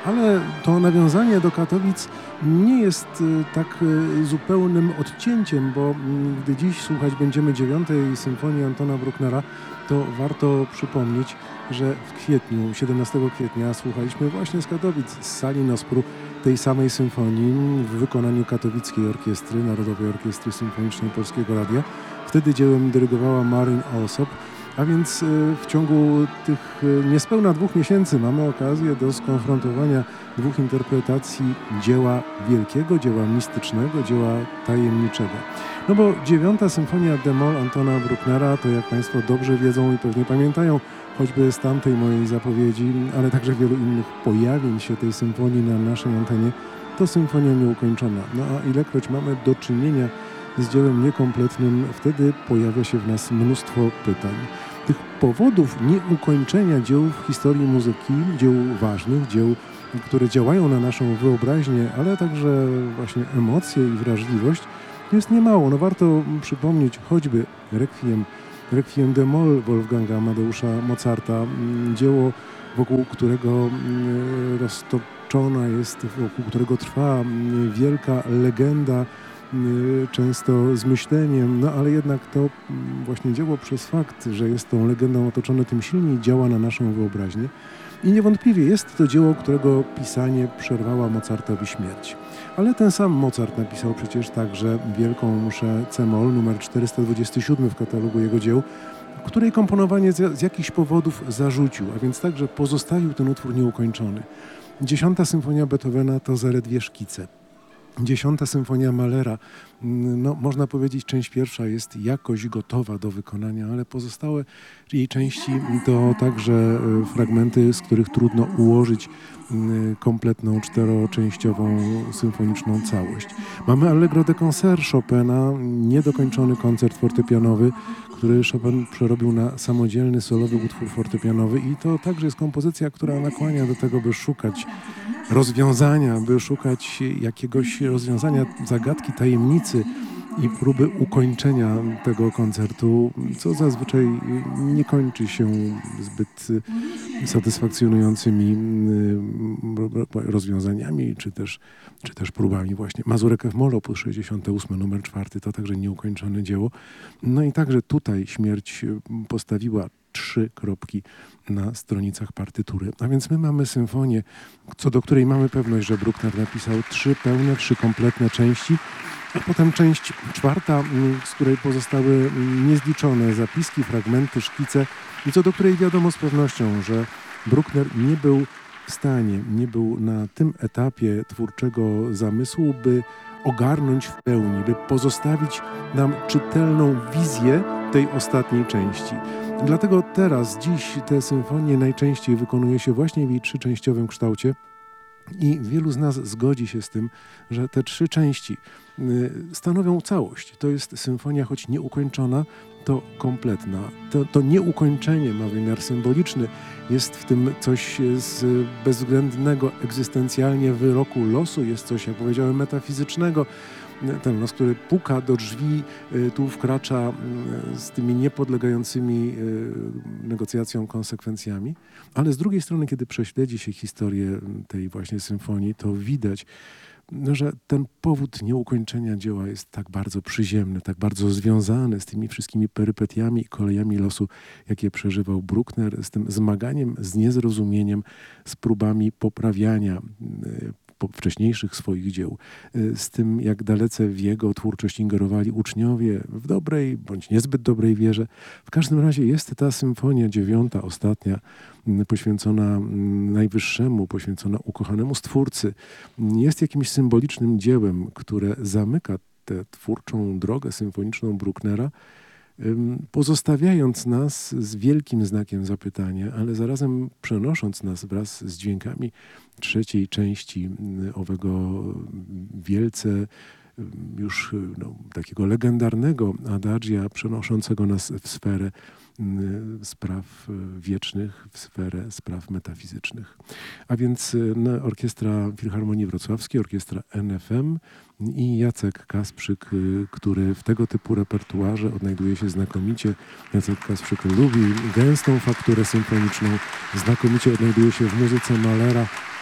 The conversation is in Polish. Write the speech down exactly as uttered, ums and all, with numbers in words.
Ale to nawiązanie do Katowic nie jest tak zupełnym odcięciem, bo gdy dziś słuchać będziemy dziewiątej symfonii Antona Brucknera, to warto przypomnieć, że w kwietniu, siedemnastego kwietnia słuchaliśmy właśnie z Katowic, z sali Nospru, tej samej symfonii w wykonaniu Katowickiej Orkiestry, Narodowej Orkiestry Symfonicznej Polskiego Radia. Wtedy dziełem dyrygowała Marin Alsop. A więc w ciągu tych niespełna dwóch miesięcy mamy okazję do skonfrontowania dwóch interpretacji dzieła wielkiego, dzieła mistycznego, dzieła tajemniczego. No bo dziewiąta symfonia d-moll Antona Brucknera to, jak Państwo dobrze wiedzą i pewnie pamiętają, choćby z tamtej mojej zapowiedzi, ale także wielu innych pojawień się tej symfonii na naszej antenie, to symfonia nieukończona. No a ilekroć mamy do czynienia z dziełem niekompletnym, wtedy pojawia się w nas mnóstwo pytań. Tych powodów nieukończenia dzieł w historii muzyki, dzieł ważnych, dzieł, które działają na naszą wyobraźnię, ale także właśnie emocje i wrażliwość, jest niemało. No warto przypomnieć choćby Requiem, Requiem d-moll Wolfganga Amadeusza Mozarta, dzieło, wokół którego roztoczona jest, wokół którego trwa wielka legenda, często z myśleniem, no ale jednak to właśnie dzieło przez fakt, że jest tą legendą otoczone, tym silniej działa na naszą wyobraźnię. I niewątpliwie jest to dzieło, którego pisanie przerwała Mozartowi śmierć. Ale ten sam Mozart napisał przecież także Wielką Mszę c-moll numer czterysta dwadzieścia siedem w katalogu jego dzieł, której komponowanie z, z jakichś powodów zarzucił, a więc także pozostawił ten utwór nieukończony. Dziesiąta symfonia Beethovena to zaledwie szkice. Dziesiąta symfonia Mahlera, no można powiedzieć, część pierwsza jest jakoś gotowa do wykonania, ale pozostałe jej części to także fragmenty, z których trudno ułożyć kompletną, czteroczęściową symfoniczną całość. Mamy Allegro de Concert Chopina, niedokończony koncert fortepianowy, który Chopin przerobił na samodzielny, solowy utwór fortepianowy i to także jest kompozycja, która nakłania do tego, by szukać rozwiązania, by szukać jakiegoś rozwiązania zagadki, tajemnicy i próby ukończenia tego koncertu, co zazwyczaj nie kończy się zbyt satysfakcjonującymi rozwiązaniami, czy też, czy też próbami właśnie. Mazurek f-moll op. sześćdziesiąty ósmy numer czwarty to także nieukończone dzieło. No i także tutaj śmierć postawiła trzy kropki na stronicach partytury. A więc my mamy symfonię, co do której mamy pewność, że Bruckner napisał trzy pełne, trzy kompletne części, a potem część czwarta, z której pozostały niezliczone zapiski, fragmenty, szkice i co do której wiadomo z pewnością, że Bruckner nie był w stanie, nie był na tym etapie twórczego zamysłu, by ogarnąć w pełni, by pozostawić nam czytelną wizję tej ostatniej części. Dlatego teraz, dziś te symfonie najczęściej wykonuje się właśnie w jej trzyczęściowym kształcie i wielu z nas zgodzi się z tym, że te trzy części stanowią całość. To jest symfonia, choć nieukończona, to kompletna. To, to nieukończenie ma wymiar symboliczny. Jest w tym coś z bezwzględnego egzystencjalnie wyroku losu, jest coś, jak powiedziałem, metafizycznego. Ten los, który puka do drzwi, tu wkracza z tymi niepodlegającymi negocjacjom konsekwencjami. Ale z drugiej strony, kiedy prześledzi się historię tej właśnie symfonii, to widać, no, że ten powód nieukończenia dzieła jest tak bardzo przyziemny, tak bardzo związany z tymi wszystkimi perypetiami i kolejami losu, jakie przeżywał Bruckner, z tym zmaganiem, z niezrozumieniem, z próbami poprawiania wcześniejszych swoich dzieł, z tym, jak dalece w jego twórczość ingerowali uczniowie w dobrej bądź niezbyt dobrej wierze. W każdym razie jest ta symfonia dziewiąta, ostatnia, poświęcona Najwyższemu, poświęcona ukochanemu Stwórcy. Jest jakimś symbolicznym dziełem, które zamyka tę twórczą drogę symfoniczną Brucknera, pozostawiając nas z wielkim znakiem zapytania, ale zarazem przenosząc nas wraz z dźwiękami trzeciej części owego wielce już no, takiego legendarnego adagia, przenoszącego nas w sferę spraw wiecznych, w sferę spraw metafizycznych. A więc no, Orkiestra Filharmonii Wrocławskiej, Orkiestra N F M i Jacek Kasprzyk, który w tego typu repertuarze odnajduje się znakomicie. Jacek Kasprzyk lubi gęstą fakturę symfoniczną, znakomicie odnajduje się w muzyce Mahlera,